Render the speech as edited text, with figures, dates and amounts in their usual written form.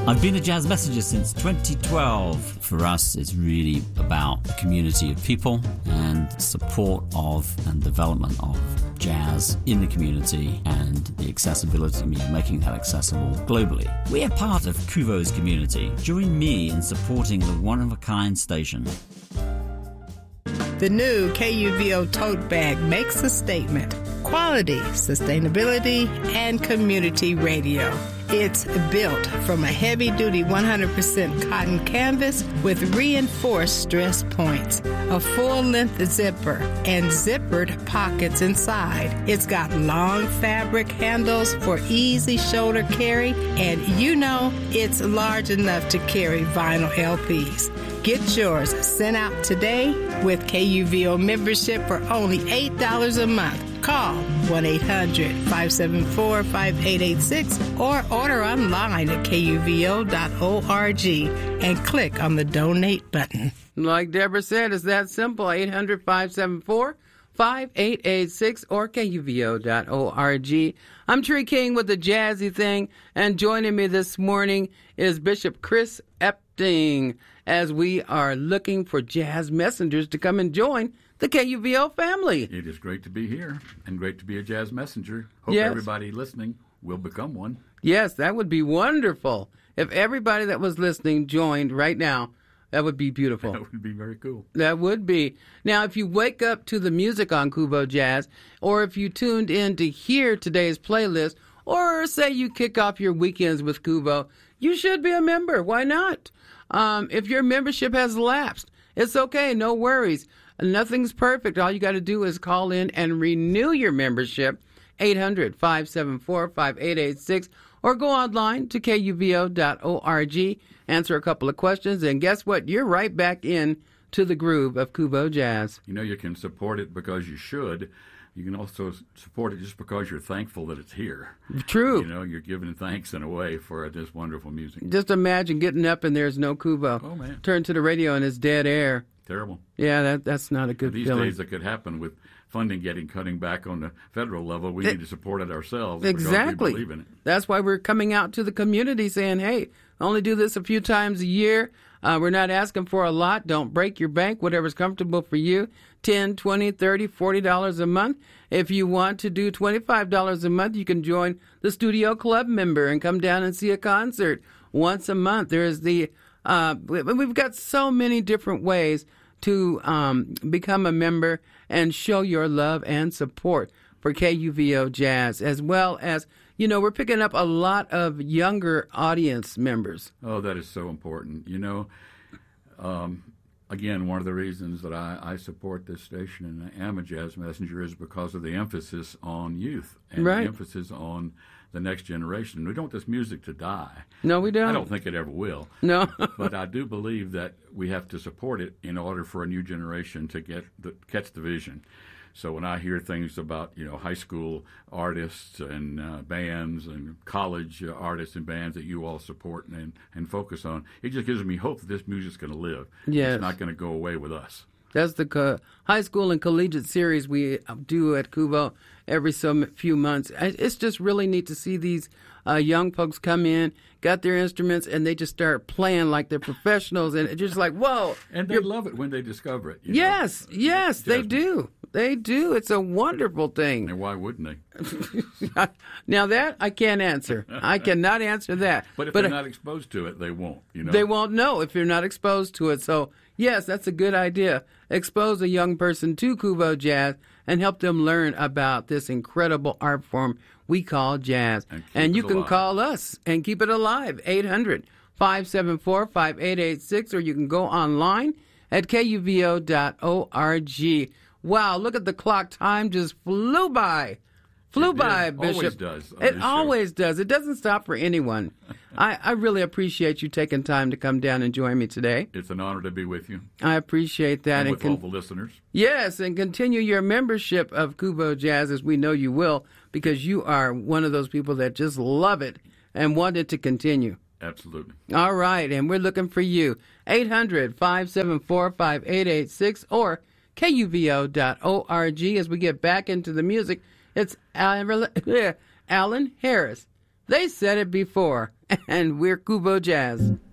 I've been a jazz messenger since 2012. For us, it's really about the community of people and support of and development of jazz in the community and the accessibility, making that accessible globally. We are part of Kuvo's community. Join me in supporting the one-of-a-kind station. The new KUVO tote bag makes a statement. Quality, sustainability, and community radio. It's built from a heavy-duty 100% cotton canvas with reinforced stress points, a full-length zipper, and zippered pockets inside. It's got long fabric handles for easy shoulder carry, and it's large enough to carry vinyl LPs. Get yours sent out today with KUVO membership for only $8 a month. Call 1-800-574-5886 or order online at kuvo.org and click on the donate button. Like Deborah said, it's that simple. 800-574-5886 or kuvo.org. I'm Tree King with the Jazzy Thing, and joining me this morning is Bishop Chris Epting as we are looking for jazz messengers to come and join the KUVO family. It is great to be here and great to be a jazz messenger. Hope everybody listening will become one. Yes, that would be wonderful. If everybody that was listening joined right now, that would be beautiful. That would be very cool. That would be. Now, if you wake up to the music on Kuvo Jazz, or if you tuned in to hear today's playlist, or say you kick off your weekends with Kuvo, you should be a member. Why not? If your membership has lapsed, it's okay. No worries. Nothing's perfect. All you got to do is call in and renew your membership, 800-574-5886, or go online to kuvo.org, answer a couple of questions, and guess what? You're right back in to the groove of Kuvo Jazz. You can support it because you should. You can also support it just because you're thankful that it's here. True. You're giving thanks in a way for this wonderful music. Just imagine getting up and there's no Kuvo. Oh, man. Turn to the radio and it's dead air. Terrible. Yeah, that's not a good feeling. These days, it could happen with funding cutting back on the federal level. We need to support it ourselves. Exactly. Because we believe in it. That's why we're coming out to the community saying, hey, only do this a few times a year. We're not asking for a lot. Don't break your bank. Whatever's comfortable for you, $10, $20, $30, $40 a month. If you want to do $25 a month, you can join the Studio Club member and come down and see a concert once a month. There's we've got so many different ways to become a member and show your love and support for KUVO Jazz, as well as, we're picking up a lot of younger audience members. Oh, that is so important. Again, one of the reasons that I support this station and I am a jazz messenger is because of the emphasis on youth and right. The emphasis on the next generation. We don't want this music to die. No, we don't. I don't think it ever will. No. But I do believe that we have to support it in order for a new generation to catch the vision. So when I hear things about, high school artists and bands and college artists and bands that you all support and focus on, it just gives me hope that this music's going to live. Yes. It's not going to go away with us. That's the high school and collegiate series we do at Kuvo every so few months. It's just really neat to see these young folks come in, got their instruments, and they just start playing like they're professionals. And it's just like, whoa. And they love it when they discover it. Yes, they do. They do. It's a wonderful thing. And why wouldn't they? Now that I can't answer. I cannot answer that. But if they're not exposed to it, they won't. They won't know if you're not exposed to it. So, yes, that's a good idea. Expose a young person to Kuvo Jazz and help them learn about this incredible art form we call jazz. And you can call us and keep it alive, 800-574-5886, or you can go online at kuvo.org. Wow, look at the clock. Time just flew by. Bishop. Always does. It always does. It doesn't stop for anyone. I really appreciate you taking time to come down and join me today. It's an honor to be with you. I appreciate that. And with all the listeners. Yes, and continue your membership of Kuvo Jazz, as we know you will, because you are one of those people that just love it and want it to continue. Absolutely. All right, and we're looking for you. 800-574-5886 or kuvo.org. As we get back into the music, it's Alan Harris. They said it before. and we're Kubo Jazz.